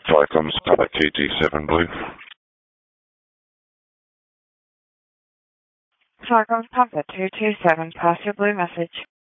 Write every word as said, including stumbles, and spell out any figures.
Falcons, Papa K G seven Blue. Falcons, Papa two two seven, pass your blue message.